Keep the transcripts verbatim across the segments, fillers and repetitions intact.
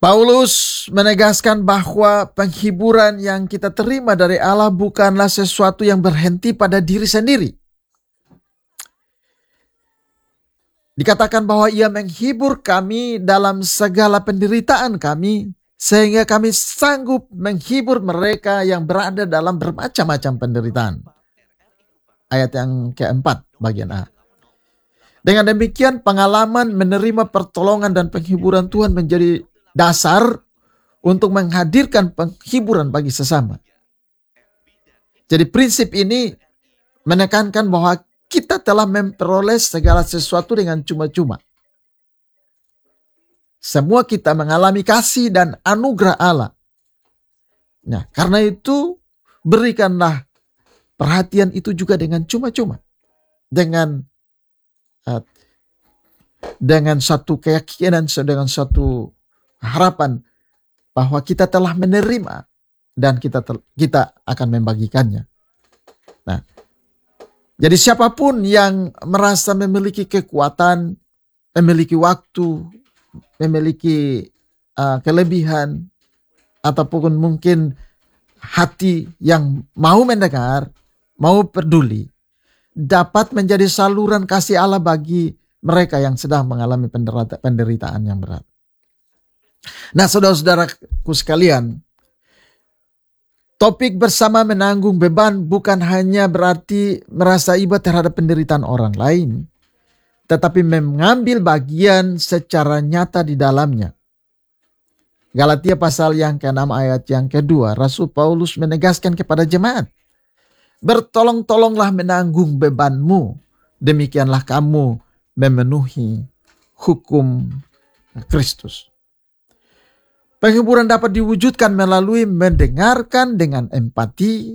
Paulus menegaskan bahwa penghiburan yang kita terima dari Allah bukanlah sesuatu yang berhenti pada diri sendiri. Dikatakan bahwa ia menghibur kami dalam segala penderitaan kami, sehingga kami sanggup menghibur mereka yang berada dalam bermacam-macam penderitaan. Ayat yang keempat bagian A. Dengan demikian pengalaman menerima pertolongan dan penghiburan Tuhan menjadi dasar untuk menghadirkan penghiburan bagi sesama. Jadi prinsip ini menekankan bahwa kita telah memperoleh segala sesuatu dengan cuma-cuma. Semua kita mengalami kasih dan anugerah Allah. Nah, karena itu berikanlah perhatian itu juga dengan cuma-cuma. Dengan uh, dengan satu keyakinan, dengan satu harapan bahwa kita telah menerima dan kita kita akan membagikannya. Nah, jadi siapapun yang merasa memiliki kekuatan, memiliki waktu, memiliki uh, kelebihan, ataupun mungkin hati yang mau mendengar, mau peduli, dapat menjadi saluran kasih Allah bagi mereka yang sedang mengalami penderitaan yang berat. Nah, saudara-saudaraku sekalian, topik bersama menanggung beban bukan hanya berarti merasa iba terhadap penderitaan orang lain, tetapi mengambil bagian secara nyata di dalamnya. Galatia pasal yang keenam ayat yang kedua, Rasul Paulus menegaskan kepada jemaat, bertolong-tolonglah menanggung bebanmu, demikianlah kamu memenuhi hukum Kristus. Penghiburan dapat diwujudkan melalui mendengarkan dengan empati,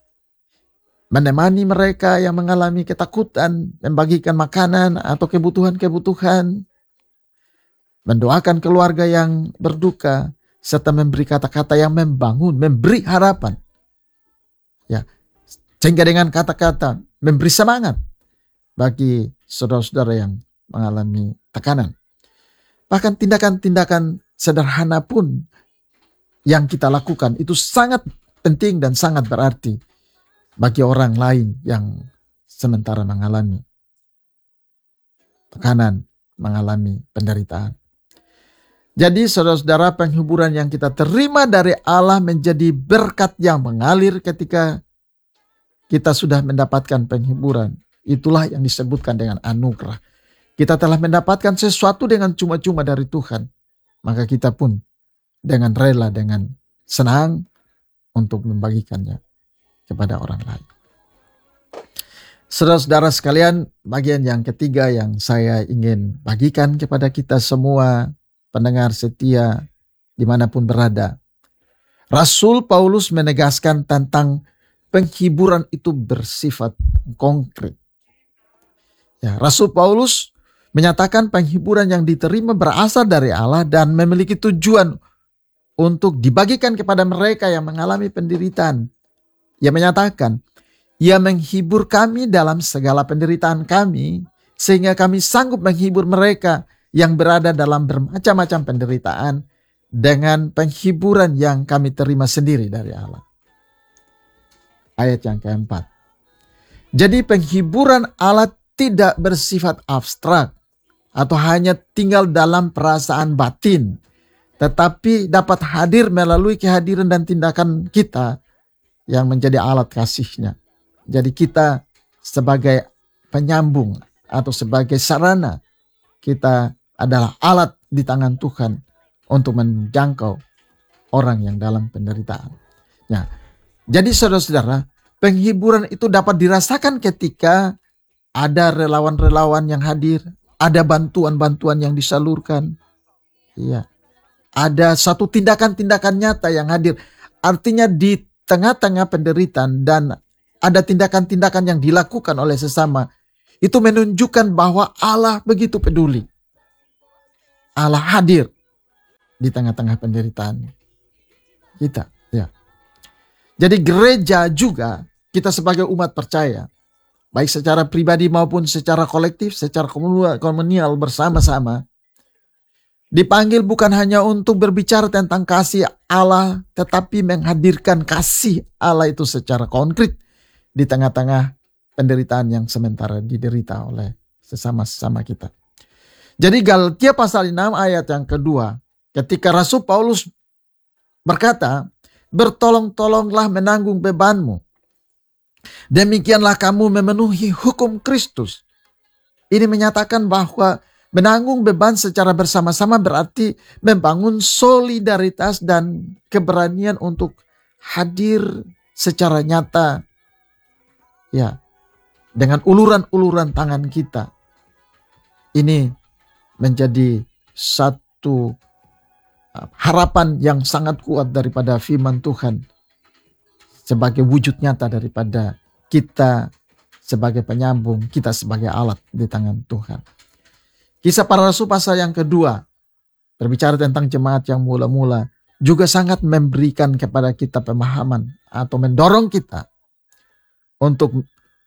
menemani mereka yang mengalami ketakutan, membagikan makanan atau kebutuhan-kebutuhan, mendoakan keluarga yang berduka, serta memberi kata-kata yang membangun, memberi harapan. Ya, sehingga dengan kata-kata memberi semangat bagi saudara-saudara yang mengalami tekanan. Bahkan tindakan-tindakan sederhana pun yang kita lakukan itu sangat penting dan sangat berarti bagi orang lain yang sementara mengalami tekanan, mengalami penderitaan. Jadi saudara-saudara, penghiburan yang kita terima dari Allah menjadi berkat yang mengalir ketika kita sudah mendapatkan penghiburan. Itulah yang disebutkan dengan anugerah. Kita telah mendapatkan sesuatu dengan cuma-cuma dari Tuhan. Maka kita pun dengan rela, dengan senang untuk membagikannya kepada orang lain. Saudara-saudara sekalian, bagian yang ketiga yang saya ingin bagikan kepada kita semua, pendengar setia dimanapun berada. Rasul Paulus menegaskan tentang penghiburan itu bersifat konkret. Ya, Rasul Paulus menyatakan penghiburan yang diterima berasal dari Allah dan memiliki tujuan untuk dibagikan kepada mereka yang mengalami penderitaan. Ia menyatakan, ia menghibur kami dalam segala penderitaan kami, sehingga kami sanggup menghibur mereka yang berada dalam bermacam-macam penderitaan dengan penghiburan yang kami terima sendiri dari Allah. Ayat yang keempat. Jadi penghiburan Allah tidak bersifat abstrak atau hanya tinggal dalam perasaan batin, tetapi dapat hadir melalui kehadiran dan tindakan kita yang menjadi alat kasih-Nya. Jadi kita sebagai penyambung atau sebagai sarana, kita adalah alat di tangan Tuhan untuk menjangkau orang yang dalam penderitaan. Nah, jadi saudara-saudara, penghiburan itu dapat dirasakan ketika ada relawan-relawan yang hadir, ada bantuan-bantuan yang disalurkan. Iya. Ada satu tindakan-tindakan nyata yang hadir. Artinya di tengah-tengah penderitaan dan ada tindakan-tindakan yang dilakukan oleh sesama. Itu menunjukkan bahwa Allah begitu peduli. Allah hadir di tengah-tengah penderitaan kita. Ya. Jadi gereja juga, kita sebagai umat percaya, baik secara pribadi maupun secara kolektif, secara komunal bersama-sama, Dipanggil bukan hanya untuk berbicara tentang kasih Allah, tetapi menghadirkan kasih Allah itu secara konkret di tengah-tengah penderitaan yang sementara diderita oleh sesama-sesama kita. Jadi Galatia pasal enam ayat yang kedua, ketika Rasul Paulus berkata, bertolong-tolonglah menanggung bebanmu. Demikianlah kamu memenuhi hukum Kristus. Ini menyatakan bahwa menanggung beban secara bersama-sama berarti membangun solidaritas dan keberanian untuk hadir secara nyata, ya, dengan uluran-uluran tangan kita. Ini menjadi satu harapan yang sangat kuat daripada firman Tuhan sebagai wujud nyata daripada kita sebagai penyambung, kita sebagai alat di tangan Tuhan. Kisah Para Rasul pasal yang kedua berbicara tentang jemaat yang mula-mula juga sangat memberikan kepada kita pemahaman atau mendorong kita untuk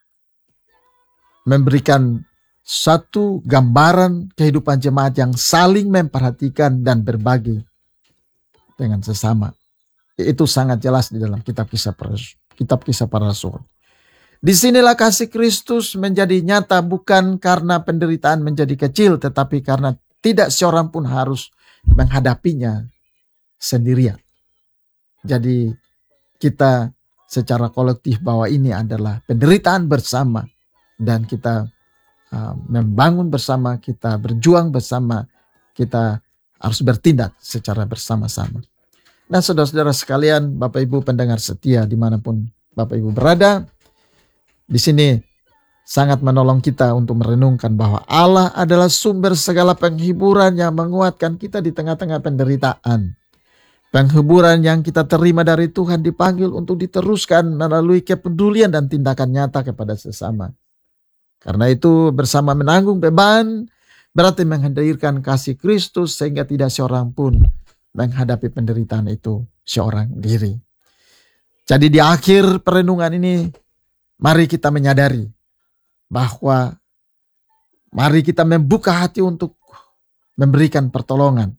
memberikan satu gambaran kehidupan jemaat yang saling memperhatikan dan berbagi dengan sesama. Itu sangat jelas di dalam kitab kisah para, kitab kisah para Rasul. Disinilah kasih Kristus menjadi nyata bukan karena penderitaan menjadi kecil, tetapi karena tidak seorang pun harus menghadapinya sendirian. Jadi kita secara kolektif bahwa ini adalah penderitaan bersama dan kita uh, membangun bersama, kita berjuang bersama, kita harus bertindak secara bersama-sama. Nah, saudara-saudara sekalian, Bapak Ibu pendengar setia dimanapun Bapak Ibu berada, di sini sangat menolong kita untuk merenungkan bahwa Allah adalah sumber segala penghiburan yang menguatkan kita di tengah-tengah penderitaan. Penghiburan yang kita terima dari Tuhan dipanggil untuk diteruskan melalui kepedulian dan tindakan nyata kepada sesama. Karena itu bersama menanggung beban berarti menghadirkan kasih Kristus sehingga tidak seorang pun menghadapi penderitaan itu seorang diri. Jadi di akhir perenungan ini, mari kita menyadari bahwa mari kita membuka hati untuk memberikan pertolongan.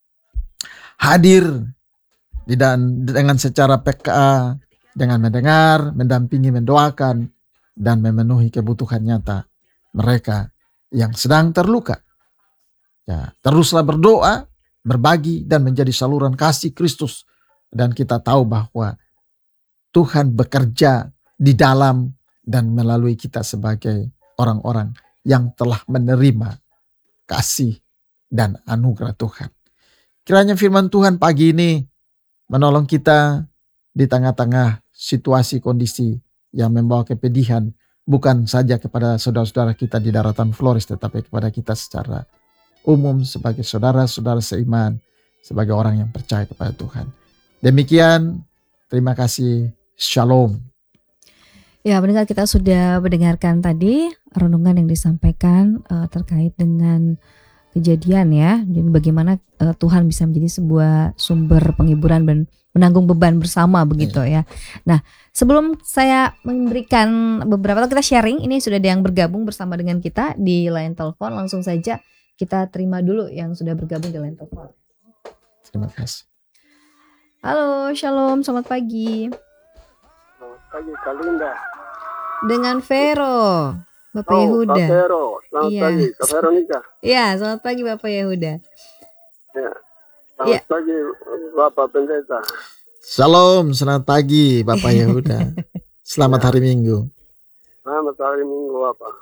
Hadir dan dengan secara P K A, dengan mendengar, mendampingi, mendoakan, dan memenuhi kebutuhan nyata mereka yang sedang terluka. Ya, teruslah berdoa, berbagi, dan menjadi saluran kasih Kristus. Dan kita tahu bahwa Tuhan bekerja di dalam dan melalui kita sebagai orang-orang yang telah menerima kasih dan anugerah Tuhan. Kiranya firman Tuhan pagi ini menolong kita di tengah-tengah situasi kondisi yang membawa kepedihan, bukan saja kepada saudara-saudara kita di daratan Flores, tetapi kepada kita secara umum sebagai saudara-saudara seiman, sebagai orang yang percaya kepada Tuhan. Demikian, terima kasih. Shalom. Ya, pendengar, kita sudah mendengarkan tadi renungan yang disampaikan uh, terkait dengan kejadian ya, dan bagaimana uh, Tuhan bisa menjadi sebuah sumber penghiburan dan menanggung beban bersama begitu ya. Nah, sebelum saya memberikan beberapa, kita sharing, ini sudah ada yang bergabung bersama dengan kita di line telepon, langsung saja kita terima dulu yang sudah bergabung di line telepon. Terima kasih. Halo, shalom, selamat pagi. Selamat pagi, Kalinda. Dengan Vero, Bapak oh, Yehuda. Kak Vero, selamat iya. pagi, Kak Veronica. Iya, selamat pagi Bapak Yehuda. Ya, selamat ya. pagi Bapak Pendeta. Shalom, selamat pagi Bapak Yehuda. Selamat ya. hari Minggu. Selamat hari Minggu Bapak.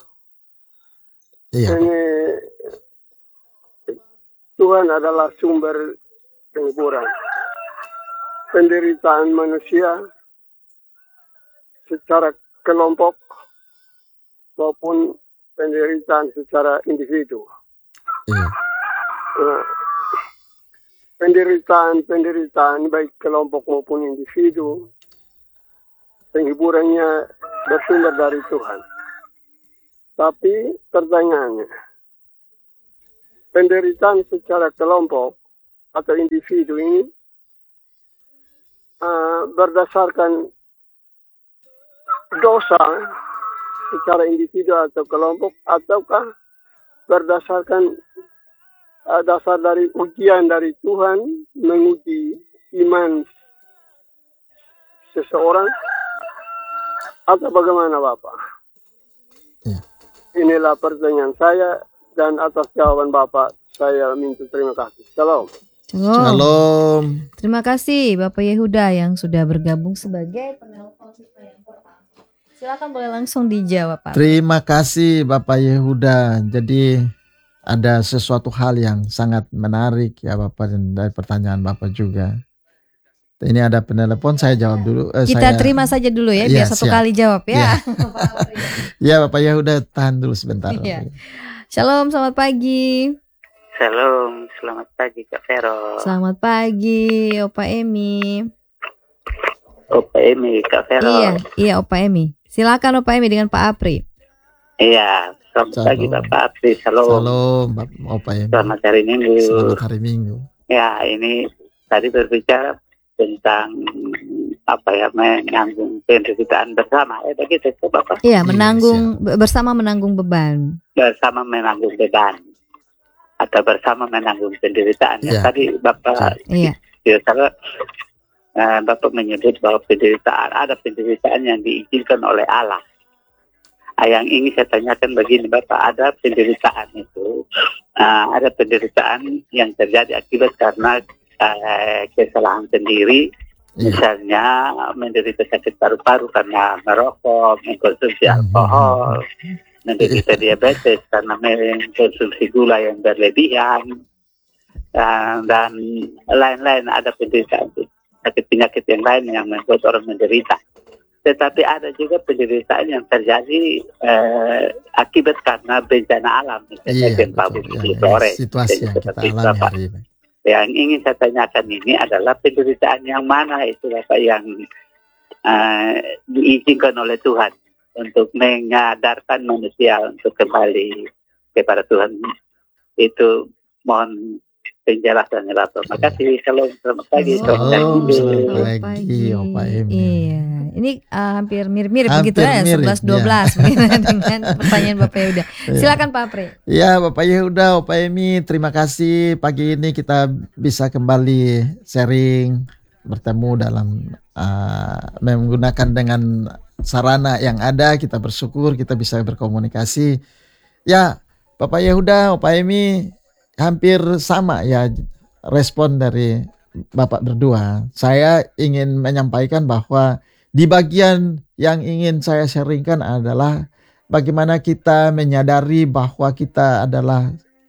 Iya. Ini Tuhan adalah sumber penghiburan. Penderitaan manusia secara kelompok maupun penderitaan secara individu. Iya. Nah, penderitaan-penderitaan baik kelompok maupun individu, penghiburannya bersumber dari Tuhan. Tapi pertanyaannya, penderitaan secara kelompok atau individu ini uh, berdasarkan dosa secara individu atau kelompok, ataukah berdasarkan uh, dasar dari ujian dari Tuhan menguji iman seseorang atau bagaimana Bapak? Ya. Inilah pertanyaan saya dan atas jawaban Bapak saya minta terima kasih. Shalom. Shalom. Shalom. Terima kasih Bapak Yehuda yang sudah bergabung sebagai penelpon kita yang pertama. Silakan boleh langsung dijawab Pak. Terima kasih Bapak Yehuda. Jadi ada sesuatu hal yang sangat menarik ya Bapak dari pertanyaan Bapak juga. Ini ada penelpon, saya jawab dulu. Eh, Kita saya, terima saja dulu ya, biar ya, satu siap. kali jawab ya. Ya Bapak Yehuda, tahan dulu sebentar. Ya. Shalom, selamat pagi. Shalom, selamat pagi Kak Vero. Selamat pagi Opa Emi. Opa Emi, Kak Vero. Iya, iya Opa Emi. Silakan Opa Emi dengan Pak Apri. Iya, selamat Shalom. pagi Bapak Apri. Shalom. Shalom Bapak Opa Emi. Selamat hari Minggu. Selamat hari Minggu. Ya, ini tadi berbicara tentang apa ya, menanggung penderitaan bersama. Eh begitu Bapak. Iya, Iya, menanggung bersama menanggung beban. Bersama menanggung beban atau bersama menanggung penderitaan. Iya. Tadi Bapak Iya. biasa eh, Bapak menyebut bahwa penderitaan, ada penderitaan yang diizinkan oleh Allah. Ah, yang ingin saya tanyakan begini Bapak, ada penderitaan itu, uh, ada penderitaan yang terjadi akibat karena uh, kesalahan sendiri, Iya. misalnya menderita sakit paru-paru karena merokok, mengkonsumsi alkohol, menderita diabetes karena mengkonsumsi gula yang berlebihan, uh, dan lain-lain, ada penderitaan penyakit-penyakit yang lain yang membuat orang menderita. Tetapi ada juga penderitaan yang terjadi eh, akibat karena bencana alam, misalnya Iya, gempa betul. bumi Ya, sore. situasi yang kita Seperti itu, alami Bapak. hari ini. Yang ingin saya tanyakan ini adalah penderitaan yang mana itu Bapak yang eh, diizinkan oleh Tuhan untuk menyadarkan manusia untuk kembali kepada Tuhan. Itu mohon penjelasannya Bapak. Terima kasih. Shalom, selamat pagi. Shalom, Selamat selamat pagi. pagi, Opa Emi. Iya, ini uh, hampir mirip-mirip Hampir begitu ya, mirip, sebelas dua belas dengan pertanyaan Bapak Yehuda. Silakan Pak Apri. Ya Bapak Yehuda, Opa Emi, terima kasih pagi ini kita bisa kembali sharing, bertemu dalam uh, menggunakan dengan sarana yang ada. Kita bersyukur kita bisa berkomunikasi. Ya Bapak Yehuda, Opa Emi, hampir sama ya respon dari Bapak berdua. Saya ingin menyampaikan bahwa di bagian yang ingin saya sharingkan adalah bagaimana kita menyadari bahwa kita adalah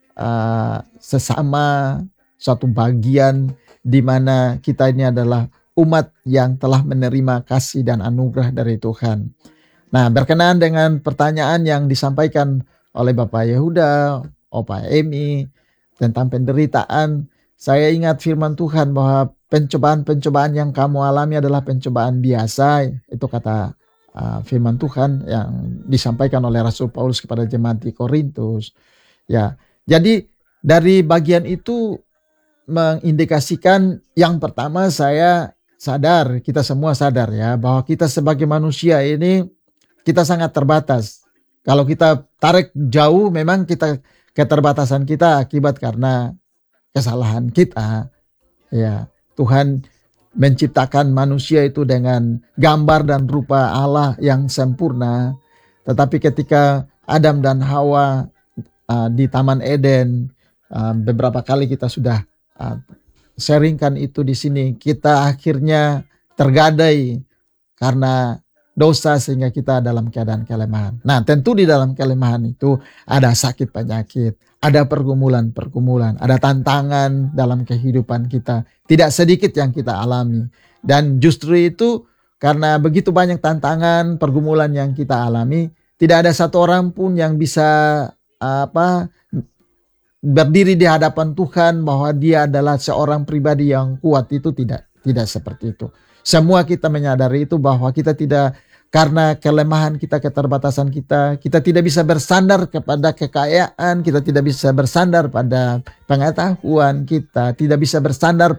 uh, sesama suatu bagian di mana kita ini adalah umat yang telah menerima kasih dan anugerah dari Tuhan. Nah, berkenaan dengan pertanyaan yang disampaikan oleh Bapak Yehuda, Opa Emi, tentang penderitaan, saya ingat firman Tuhan bahwa pencobaan-pencobaan yang kamu alami adalah pencobaan biasa. Itu kata uh, firman Tuhan yang disampaikan oleh Rasul Paulus kepada jemaat di Korintus. Ya, jadi dari bagian itu mengindikasikan yang pertama saya sadar, kita semua sadar ya, bahwa kita sebagai manusia ini kita sangat terbatas. Kalau kita tarik jauh, memang kita keterbatasan kita akibat karena kesalahan kita. Ya, Tuhan menciptakan manusia itu dengan gambar dan rupa Allah yang sempurna. Tetapi ketika Adam dan Hawa uh, di Taman Eden, uh, beberapa kali kita sudah uh, sharingkan itu di sini, kita akhirnya tergadai karena dosa sehingga kita dalam keadaan kelemahan. Nah, tentu di dalam kelemahan itu ada sakit penyakit, ada pergumulan-pergumulan, ada tantangan dalam kehidupan kita. Tidak sedikit yang kita alami. Dan justru itu karena begitu banyak tantangan, pergumulan yang kita alami, tidak ada satu orang pun yang bisa apa berdiri di hadapan Tuhan bahwa dia adalah seorang pribadi yang kuat. Itu tidak tidak seperti itu. Semua kita menyadari itu bahwa kita tidak, karena kelemahan kita, keterbatasan kita, kita tidak bisa bersandar kepada kekayaan, kita tidak bisa bersandar pada pengetahuan kita, tidak bisa bersandar